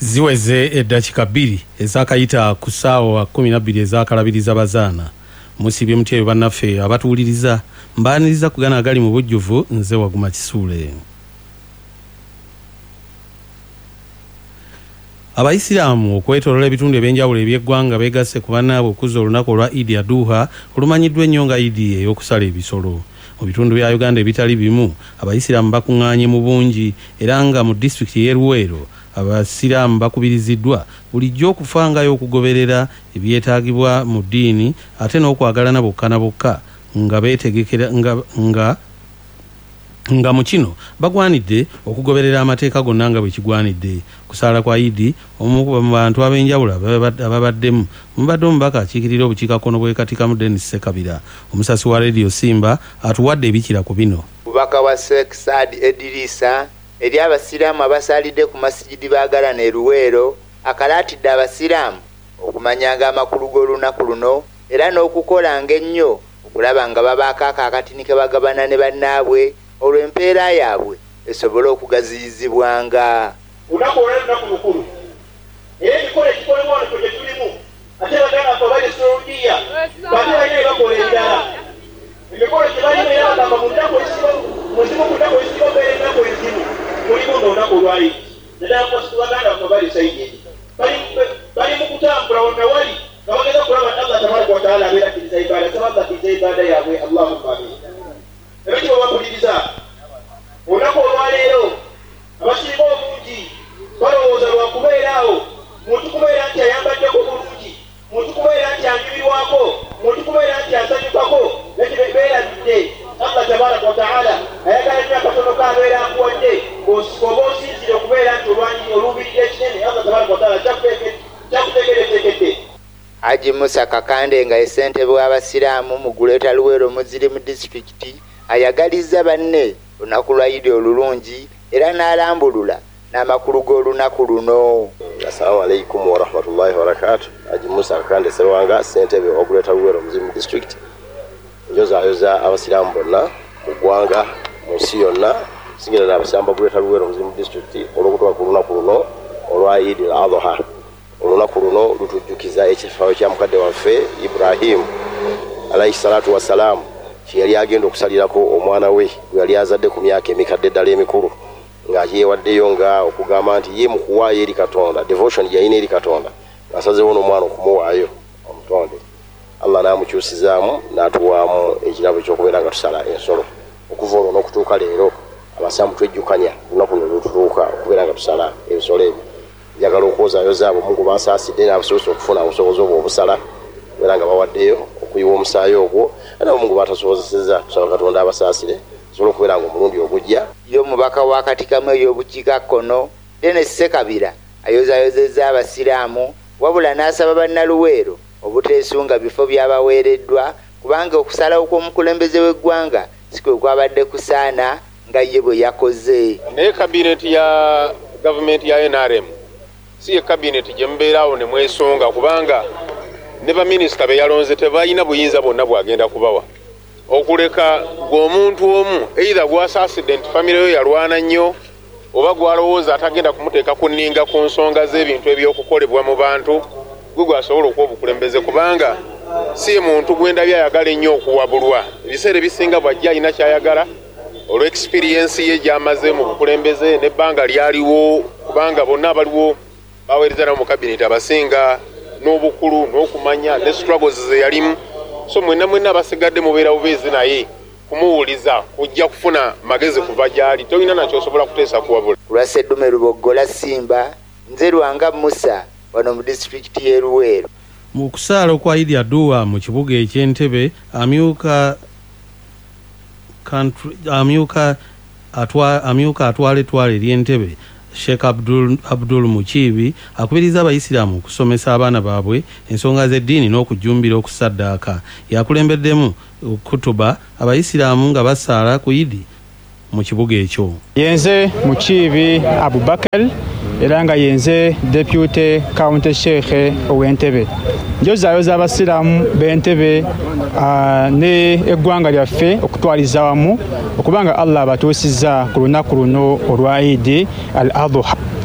ziweze eddakiika 2 ezakayita ku ssaawa 12 ezakalabiriza bazaana. Musibye mutyeyo bannaffe abatuwuliriza mbaaniriza ku gano agali mu bujjuvu nze Waguma Kisuule. Abayisiraamu okwetoloola ebitundu ebyenjawulo eby'eggwanga beegasse ku bannaabwe okuzza olunaku olwa Idi Aduha olumanyiddwa ennyo nga Idi ey'okusala ebisolo. Mu bitundu bya Uganda ebitali bimu abayisiraamu bakuŋŋaanye mu bungi era nga mu disitulikiti y'e Luweero abasiraamu bakubiriziddwa bulijjo okufangayo okugoberera ebyetaagibwa mu ddiini ate n'okwagalana bokka na bokka nga beetegekera nga mu kino bagwanidde okugoberera amateeka gonna nga bwe kigwanidde. Kusaala kwa Idi omu ku bantu ab'enjawulo ababaddemu mubadde omubaka akiikirira obukiikakkono bw'e Katikamu Dennis Ssekabira. Omusasi wa Radio Simba atuwadde ebikira ku bino. Mubaka wa Sheikh Saad Edirisa eri abasiraamu abasalidde ku masigidi baagalana e Luweero akalaatidde abasiraamu okumanyanga amakulu g'olunaku luno era n'okukolanga ennyo okulaba nga babaako akakatini ke bagabana ne bannaabwe olw'empeera yaabwe esobole okugaziyizibwanga. Olunaku olw'olunaku lukulu era emikolo egikolebwa wano gye tulimu ate baganda ffe abali Saudiya bate balina ebakola ebirala emikolo gye balina era bagamba muzimu ku nnaku ezisiba obeera ennaku ezimu mulimu n'olunaku olwali naddala kubasu baganda ffe bali sayidi bali mu kutambula wonna wali nga bagenda kulaba Allah tabaraka wa taala abeera akkiriza ibaada tabakkiriza ibaada yaabwe Allahumma amin. Ebyo babuliriza olunaku olwaleero abasirika obungi balowooza lwa kubeeraawo muntu kubeera nti ayambaddeko bulungi muntu kubeera nti anyumirwako muntu kubeera nti asanyukako beerabidde Allah tabaraka wa taala ayagala nnyo akatono kaabeera akuwadde oba osinzire okubeera nti oluubirira ekinene Allah tabaraka wa taala kyakutegeretekedde. Haji Musa Kakande nga ssentebe w'abasiraamu mu Guleta Luweero muziri mu disitulikiti ayagalizza banne olunaku lwa Idi olulungi era n'alambulula n'amakulu g'olunaku luno. Assalamu alaikum wa rahmatullahi wa barakatuh. Haji Musa Kakande Sserwanga ssentebe wa Guleta Luweero muziri mu disitulikiti njozaayoza abasiraamu bonna mu ggwanga mu nsi yonna singira n'abasiraamu ba Guleta Luweero muziri mu disitulikiti olw'okutuuka ku lunaku luno olwa Idi al-Adha. Olunaku luno lutujjukiza ekifaayo kya mukadde waffe Ibrahim alayhi salatu wassalamu kye yali agenda okusalirako omwana we gwe yali azadde ku myaka emikadde ddala emikulu ng'ayeewaddeyo nga okugamba nti ye mu kuwaayo eri Katonda devotion yalina eri Katonda asazeewo n'omwana okumuwaayo omutonde. Allah n'amukyusizaamu n'atuwaamu ekirabo ekyokubeera nga tusala ensolo. Okuva olwo n'okutuuka leero abasiraamu twejjukanya lunaku luno lututuuka okubeera nga tusala ebisolo ebyo. Njagala okwozaayoza abo Mungu baasaasidde n'abasobose okufuna obusobozi obwo obusala era nga bawaddeyo okuyiwa omusaayi ogwo era Mungu batasobozesezza tusaba Katonda abasaasire sobola okubeera nga omulundi ogujja. Yo mubaka wa Katikamu ey'obukiikakkono Dennis Ssekabira ayozaayozezza abasiraamu wabula n'asaba bannaluweero obuteesunga bifo byabaweereddwa kubanga okusalawo kw'omukulembeze w'eggwanga si kwe kwabadde kusaana nga ye bwe yakoze. Naye kabineti ya gavumenti ya NRM si ye kabineti gye mubeerawo ne mwesonga kubanga ne baminisita be yalonze tebalina buyinza bwonna bwagenda kubawa okuleka gw'omuntu omu either gwasaasidde nti famire yo yalwana nnyo oba gwalowooza atagenda kumuteeka ku nninga ku nsonga z'ebintu ebyokukolebwa mu bantu gwe gwasobola okuba obukulembeze kubanga si ye muntu gwendabye ayagala ennyo okuwabulwa. Ebiseera ebisinga bw'ajja alina kyayagala olwa experience ye gy'amaze mu bukulembeze n'ebbanga lyaliwo kubanga bonna abaliwo baweereza nabo mu kabineti abasinga n'obukulu n'okumanya ne struggles ze yalimu. So mwenna abasigadde mubeera bubeezi naye kumuwuliza kujja kufuna magezi kuva gy'ali tolina nakyo osobola kuteesa kuwabula. Lwa Sseddume Luboggola Simba nze Lwanga Musa wano mu disitulikiti y'e Luweero. Mu kusaala kwa Idi Aduha mu kibuga eky'Entebbe amyuka atwala ettwale ery'Entebbe Sheikh Abdul Mukibi akubiriza abayisiraamu okusomesa abaana baabwe ensonga z'eddiini n'okujjumbira okusaddaaka. Yakulembeddemu kutuba abayisiraamu nga basaala ku Idi mu kibuga ekyo. Yenze Mukibi Abubakar era nga yenze Deputy County Sheikh ow'Entebbe. Njozaayoza abasiraamu b'Entebbe ne eggwanga lyaffe okutwaliza wamu okubanga Allah abatuusizza ku lunaku luno olwa Idi al-Adha.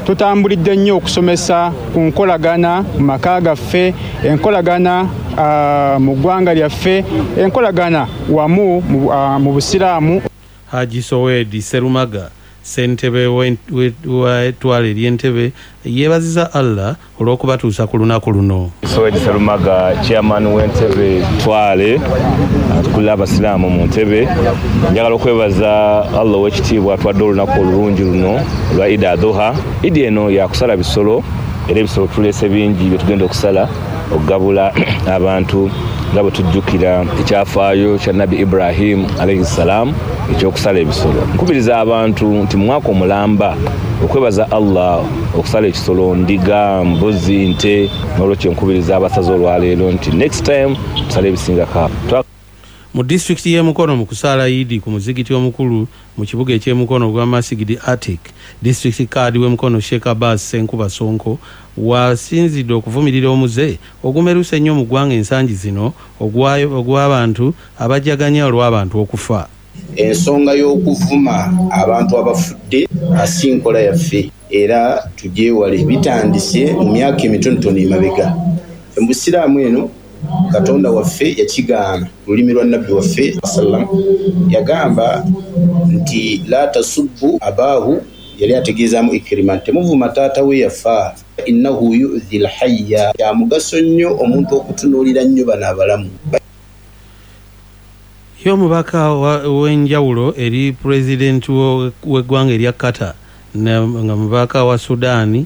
tutambulidde nnyo okusomesa ku nkolagana mu maka gaffe, enkolagana mu ggwanga lyaffe, enkolagana wamu mu busiraamu. Haji Sowedi Serumaga ssentebe w'ettwale ery'Entebbe yeebaziza Allah olw'okubatuusa ku lunaku luno. Sowedi Serumaga chairman w'Entebbe Ttwale atukulira abasiraamu mu Ntebbe, njagala okwebaza Allah ow'ekitiibwa atwadde olunaku olulungi luno olwa Eid al-Adha. Eid eno yakusala bisolo era ebisolo tuleese bingi bye tugenda okusala okugabula abantu nga bwe tujjukira ekyafaayo kya Nabi Ibrahim alayhi salam ekyokusala ebisolo. Nkubiriza abantu nti mu mwaka omulamba okwebaza Allah okusala ekisolo, ndiga, mbuzi, nte, n'olwekyo nkubiriza abasaze olwaleero nti next time tusale ebisingako. Mu disitulikiti y'e Mukono mu kusaala Eid ku muzigiti omukulu mu kibuga eky'e Mukono gwa Masigidi Atik, disitulikiti kaadi w'e Mukono Sheikh Abbas Senkuba Sonko wasinzidde okuvumirira omuze ogumeruse ennyo mu ggwanga ensangi zino ogw'abantu abajjaganya olw'abantu okufa. Ensonga y'okuvuma abantu abafudde asi nkola yaffe era tugyewale, bitandise mu myaka emitonotono emabega. Mu busiraamu eno Katonda waffe yakigamba lulimi lwa Nabbi waffe sallam, yagamba nti la tasubbu abahu, yali ategeezaamu Ikirima nti temuvuma taata we yafa, innahu yu'dhi al-hayya, ya mugaso nnyo omuntu okutunuulira nnyo bano abalamu. Omubaka w'enjawulo eri pulezidenti w'eggwanga erya Qatar nga mubaka wa Sudaani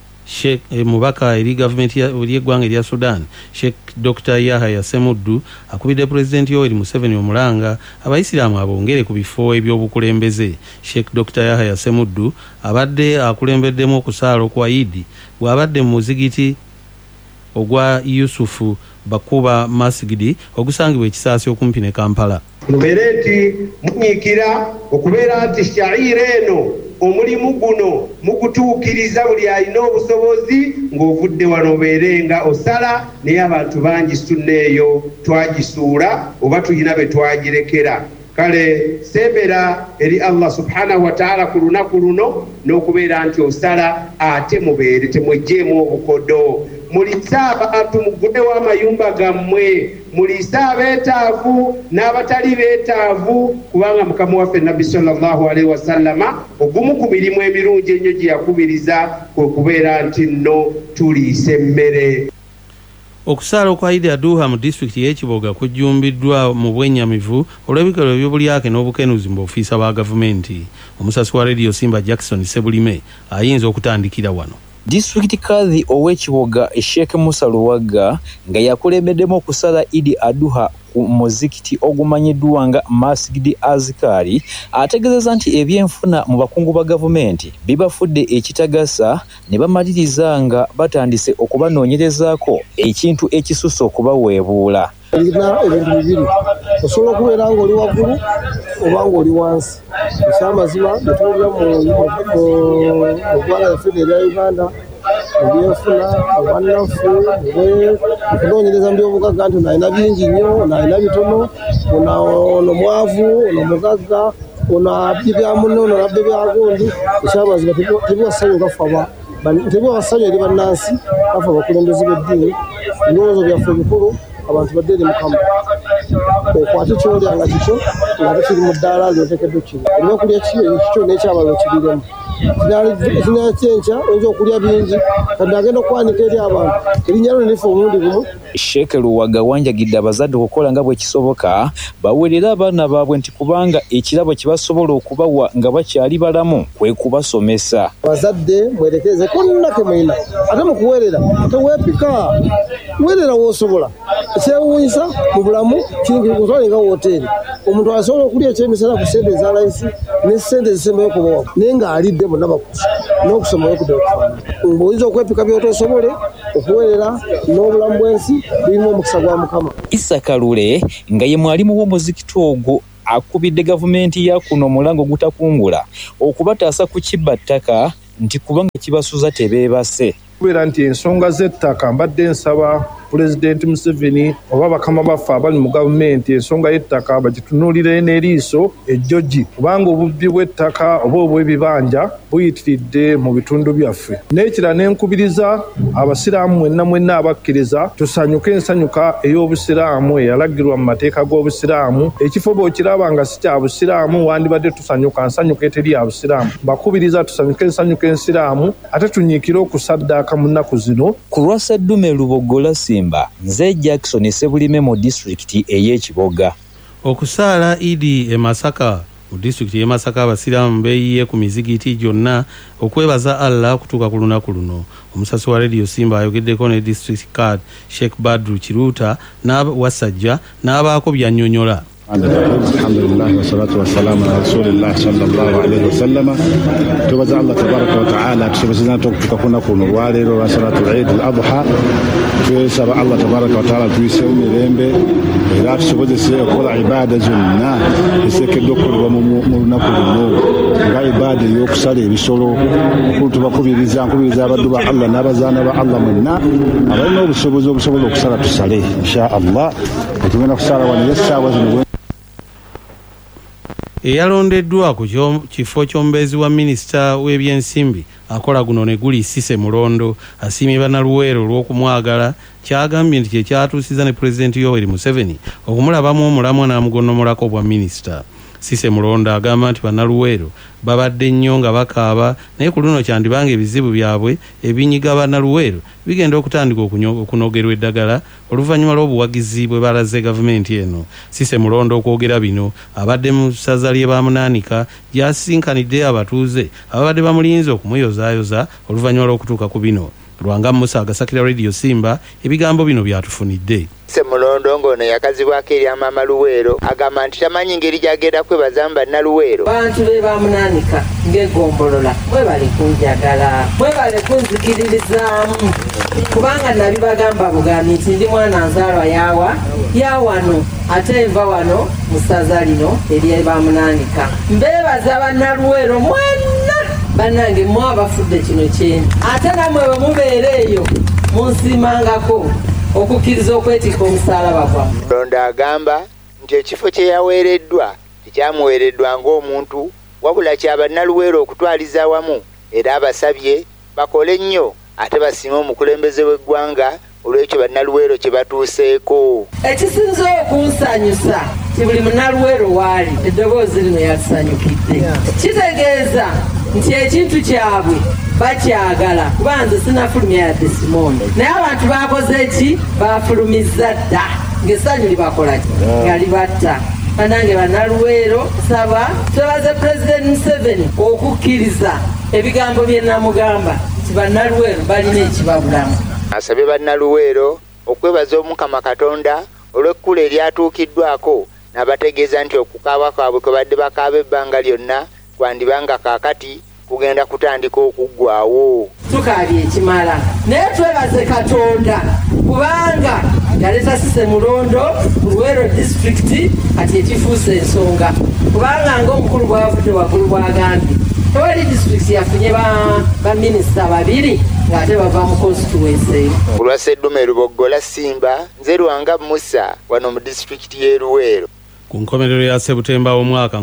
mubaka eri gavumenti y'eggwanga erya Sudan Sheikh Dr. Yahya Semuddu akubidde pulezidenti Yoweri Museveni omulanga abayisiraamu abongere ku bifo eby'obukulembeze. Sheikh Dr. Yahya Semuddu abadde akulembeddemu okusaala okwa Eid bw'abadde mu muzigiti ogwa Yusufu Bakuba Masigidi ogusangibwa ekisaasi okumpi ne Kampala. Mubeere nti munyiikira okubeera nti shaira eno omulimu guno mugutuukiriza buli alina obusobozi ng'ovudde wano obeere nga osala, naye abantu bangi sunna eyo twagisuula oba tulina be twagirekera. Kale sembera eri Allah subhanahu wa ta'ala ku lunaku luno n'okubeera nti osala ate mubeere temwejjeemu obukodo. Mulisa abantu muggudewo amayumba gammwe, mulisa abeetaavu n'abatali beetaavu, kubanga Mukama waffe Nabbi sallallahu alaihi wasallama ogumu ku mirimu emirungi ennyo gye yakubiriza kwe kubeera nti nno tuliisa emmere. Okusaala okwa Eid al-Adha mu disitulikiti y'Ekiboga kujjumbiddwa mu bwennyamivu olw'ebikolo by'obulyake n'obukenuzi mu ofiisa ba gavumenti. Omusasi wa Radio Simba Jackson Sebulime ayinza okutandikira wano. Disitulikiti kadhi ow'Ekiboga Sheikh Musa Luwaga nga yakulembeddemu okusala Eid al-Adha ku muzikiti ogumanyiddwa nga Masigidi Azikari ategeezezza nti ebyenfuna mu bakungu ba gavumenti bibafudde ekitagasa ne bamaliriza nga batandise okubanoonyerezaako ekintu ekisusse okubaweebuula. Olina ebintu bibiri, osobola okubeera ng'oli waggulu oba ng'oli wansi. Ekyamazima netulira mu ggwanga lyaffe erya Uganda mu byenfuna obwannaffe okunoonyereza mu by'obugagga nti nalina bingi nnyo nalina bitono, ono mwavu, ono mugagga, ono abye bya munne, ono nabbe bya gundi. Ekyamazima tebiwassanyu gafa tebiwassanyu eri bannansi gafa abakulembeze b'eddiini. Ebirowoozo byaffe bikulu abantu badde eri Mukama okwate kyolya nga kikyo nga tekiri mu ddaala lyotekeddwa kiri olina okulya kikyo n'ekyabalo kiriremu kinali kyenkya oyinza okulya bingi kadde agenda okwanika eri abantu erinnya lyo nerifa omulundi gumu. Sheikh Luwaga wanjagidde abazadde okukola nga bwe kisoboka baweerera abaana baabwe nti kubanga ekirabo kye basobola okubawa nga bakyali balamu kwe kubasomesa. Abazadde mwerekereze konna ke mulina ate mu kuweerera teweepika, weerera w'osobola. Ekyewuunyisa mu bulamu kingi kutwale nga woteeri, omuntu asobola okulya ekyemisana ku ssente eza layisi ne ssente zisembayo kubawa naye ng'alidde bonna bakusa n'okusoma okudde okufaanana. Oyinza okwepika by'otosobole okuweerera n'obulamu bw'ensi birimu omukisa gwa Mukama. Issa Kalule nga ye mwalimu w'omuzikiti ogwo akubidde gavumenti ya kuno mulango gutakungula okubataasa ku kibba ttaka nti kubanga kibasuza tebeebase. kubeera nti ensonga z'ettaka mbadde nsaba Pulezidenti Museveni oba bakama baffe abali mu gavumenti ensonga y'ettaka bagitunuulire n'eriiso ejjogi kubanga obubbi bw'ettaka oba obw'ebibanja buyitiridde mu bitundu byaffe. N'ekira n'enkubiriza abasiraamu mwenna abakkiriza tusanyuke ensanyuka ey'obusiraamu eyalagirwa mu mateeka g'obusiraamu. Ekifo bw'okiraba nga si kya busiraamu wandibadde tusanyuka nsanyuka eteri ya busiraamu. Mbakubiriza tusanyuke ensanyuka ensiraamu ate tunyiikire okusaddaaka mu nnaku zino. Ku lwa Sseddume Lubogola Simba, nze Jackson Sebulime mu disitulikiti ey'Ekiboga. Okusaala Idi e Masaka mu disitulikiti y'e Masaka abasiraamu beeyiye ku mizigiti gyonna okwebaza Allah okutuuka ku lunaku luno. Omusasi wa Radio Simba ayogeddeko ne district card Sheikh Badru Kiruta n'Awasajja n'abaako by'annyonnyola. Alhamdulillah wassalatu wassalamu ala rasulillah sallallahu alaihi wasallam. Tubaza Allah tabaraka wa taala tusobozana okutuuka ku lunaku luno olwaleero lwa salatu Eid al-Adha. Twesaba Allah tabaraka wa taala tuyiseewo mirembe era tusobozese okukola ibaada zonna esekeddwa okukolebwa mu lunaku luno nga ibaada ey'okusala ebisolo. Nkubiriza abaddu ba Allah n'abazaana ba Allah mwenna abalina obusobozi obusobola okusala tusale insha Allah. Tugenda kusala wano essaawa zino. Eyalondeddwa ku kifo ky'omubeezi wa minisita w'ebyensimbi akola guno ne guli Cissy Mulondo asiimye bannaluweero olw'okumwagala kyagambye nti kye kyatuusiza ne Pulezidenti Yoweri Museveni okumulabamu omulamwa n'amugonnomolako obwa minisita. Cissy Mulondo agamba nti bannaluweero babadde nnyo nga bakaaba naye ku luno kyandibanga ebizibu byabwe ebinyiga bannaluweero bigenda okutandika okunogerwa eddagala oluvannyuma lw'obuwagizi bwe balaze gavumenti eno. Cissy Mulondo okwogera bino abadde mu ssaza ly'e Bamunaanika gyasinkanidde abatuuze ababadde bamulinze okumuyozaayoza oluvannyuma lw'okutuuka ku bino. Lwanga Musa agasakira Radio Simba ebigambo bino byatufunidde. Cissy Mulondo ng'ono yakazibwako eri amaama Luweero agamba nti tamanyi ngeri gy'agenda kwebaza bannaluweero. Bantu be Bamunaanika ng'eggombolola mwebale kunjagala mwebale kunzikiririzaamu kubanga nabibagamba bugambi nti ndi mwana nzaalwa yawano ate nva wano mu ssaza lino ery'e Bamunaanika. Mbeebaza bannaluweero mwenna bannange mwe abafudde kino kyeni ate namwe bwe mubeera eyo munsiimangako okukkiriza okwetikka omusaalaba gwammwe. Mulondo agamba nti ekifo kye yaweereddwa tekyamuweereddwa ng'omuntu wabula kya bannaluweero okutwaliza wamu era abasabye bakole nnyo ate basiime omukulembeze w'eggwanga olw'ekyo bannaluweero kye batuuseeko. Ekisinze okunsanyusa ti buli munnaluweero waali eddoboozi lino yalisanyukidde. Kitegeeza nti ekintu kyabwe bakyagala kuba nze sinafulumya yadde Simoni naye abantu bakoze eki bafulumiza dda ng'essanyu libakola nga libatta. Banange bannaluweero saba twebaze Pulezidenti Museveni okukkiriza ebigambo bye namugamba nti bannaluweero balina ekibabulamu. Asabye bannaluweero okwebaza Omukama Katonda olw'ekkula eryatuukiddwako n'abategeeza nti okukaaba kwabwe kwe badde bakaaba ebbanga lyonna kwandibanga kaakati kugenda kutandika okuggwaawo. Tukaabye ekimala naye twebaze Katonda kubanga yaleeta Cissy Mulondo ku Luweero disitulikiti kati ekifuuse ensonga kubanga ng'omukulu bw'avudde waggulu bw'agambye tewali disitulikiti yafunye baminisita babiri ng'ate bava mu constituency. Ku lwa Sseddume Lubogola Simba nze Lwanga Musa wano mu disitulikiti y'e Luweero. Ku nkomerero ya Septemba omwaka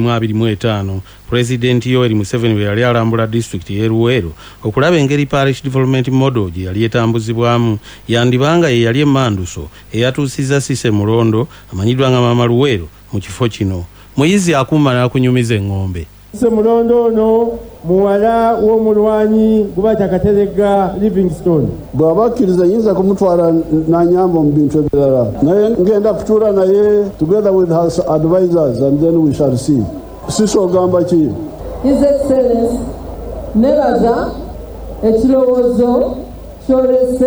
2025 Pulezidenti Yoweri Museveni bwe yali alambula disitulikiti y'e Luweero okulaba engeri parish development model gye yali etambuzibwamu yandibanga ye yali emmanduso eyatuusizza Cissy Mulondo amanyiddwa nga maama Luweero mu kifo kino. Muyizi akuuma n'akunyumiza eŋŋombe. Cissy Mulondo ono muwala w'omulwanyi Gubata Kateregga Livingstone. Bw'aba akkiriza yinza kumutwala n'anyamba mu bintu ebirala naye ngenda kutuula naye together with her advisors and then we shall see. Cissy ogamba ki? His Excellency nebaza ekirowoozo kyolese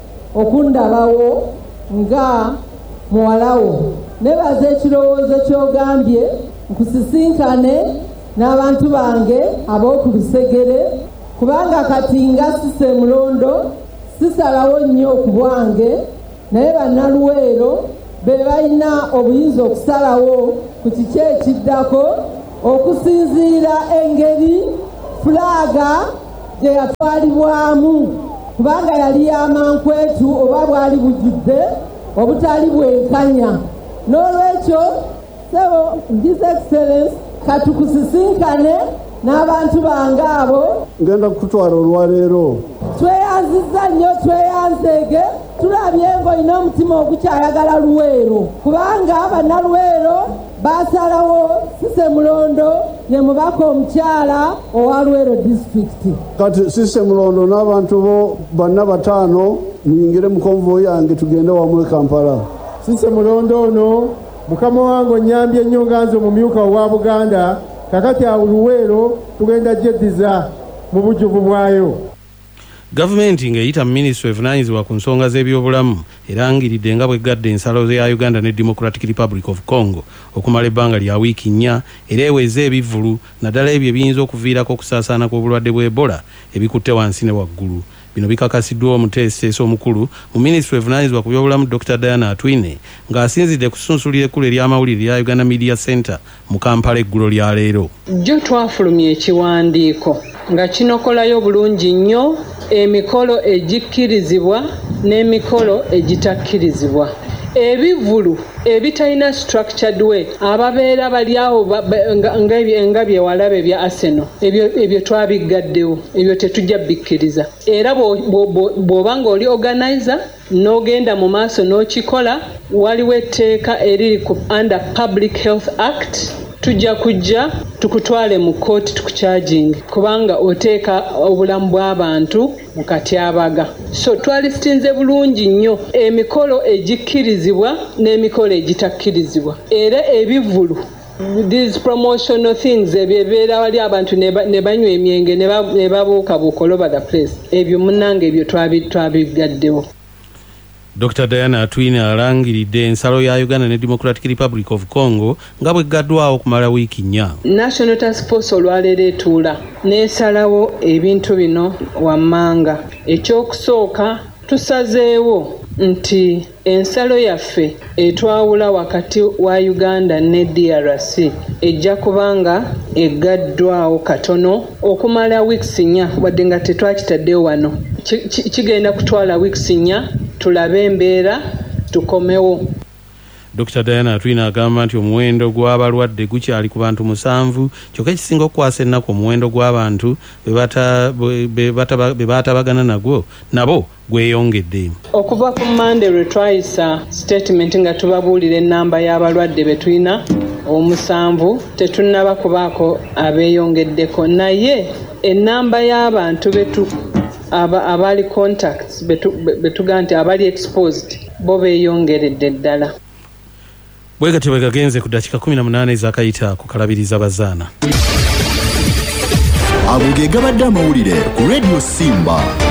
okundabawo nga muwalawo. Nebaza ekirowoozo kyogambye nkusisinkane n'abantu bange ab'oku Lusegere kubanga kati nga Cissy Mulondo sisalawo nnyo ku bwange naye bannaluweero be balina obuyinza okusalawo ku kiki ekiddako okusinziira engeri fulaaga gye yatwalibwamu kubanga yali yamankwetu oba bwali bujjudde obutali bwenkanya. N'olwekyo sebo His Excellence katukusisinkane n'abantu bange abo. Ngenda kutwala olwaleero. Tweyanziza nnyo tweyanzeege tulabye ng'olina omutima ogukyayagala Luweero kubanga bannaluweero baasalawo Cissy Mulondo ye mubaka omukyala owa Luweero disitulikiti. Kati Cissy Mulondo n'abantu bo banna bataano muyingire mu konvoyi yange tugende wamu e Kampala. Cissy Mulondo ono mukama wange onnyambye nnyo nga nze omumyuka owa Buganda, kakati awo Luweero tugenda jeddiza mu bujjuvu bwayo. Gavumenti ng'eyita minisitule evunaanyizibwa ku nsonga z'ebyobulamu erangiridde nga bw'eggadde ensalo ya Uganda ne Democratic Republic of Congo okumala ebbanga lya wiiki 4 era eweze ebivvulu naddala ebyo ebiyinza okuviirako okusaasaana kw'obulwadde bwa Ebola ebikutte wansi ne waggulu. Bino bikakasiddwa omuteesiteesi omukulu mu minisitule evunaanyizibwa ku byobulamu Dr. Diana Atwine ng'asinzidde ku ssunsulira ekkulu ery'amawulire lya Uganda Media Center mu Kampala eggulo lya leero. Jjo twafulumya ekiwandiiko nga kinokolayo bulungi nnyo emikolo egikkirizibwa n'emikolo egitakkirizibwa. Ebivvulu ebitalina structured way ababeera bali awo nga byewalabe bya Arsenal ebyo twabiggaddewo, ebyo tetujja bikkiriza. Era bw'oba ng'oli organizer n'ogenda mu maaso n'okikola, waliwo etteeka eriri ku under Public Health Act, tujja kujja tukutwale mu kooti tukucharging kubanga oteeka obulamu bw'abantu mu katyabaga. So twalistinze bulungi nnyo emikolo egikkirizibwa n'emikolo egitakkirizibwa. Era ebivvulu these promotional things ebibeera wali abantu ne banywa emyenge ne babuukabuuka all over the place, ebyo munnange ebyo twabiggaddewo. Dr. Diana Atwine alangiridde ensalo ya Uganda ne Democratic Republic of Congo nga bw'eggaddwawo okumala wiiki 4. National Task Force olwaleero etuula n'esalawo ebintu bino wammanga. Ekyokusooka tusazeewo nti ensalo yaffe etwawula wakati wa Uganda ne DRC ejja kubanga eggaddwawo katono okumala weeks 4 wadde nga tetwakitaddewo wano. Kigenda kutwala weeks 4 tulabe embeera tukomewo. Dr. Diana Atwine agamba nti omuwendo gw'abalwadde gukyali ku bantu 7 kyokka ekisinga okukwasa ennaku omuwendo gw'abantu be baatabagana nabo gweyongedde. Okuva ku Monday lwe twayisa statement nga tubabuulira ennamba y'abalwadde be tulina 7 tetunnaba kubaako abeeyongeddeko, naye ennamba y'abantu abali contacts betuga nti abali exposed bo beeyongeredde ddala. Bwegatyo bwegagenze ku dakika 18 ezakayita ku kalabiriza bazaana. Ago ge gabadde amawulire ku Radio Simba.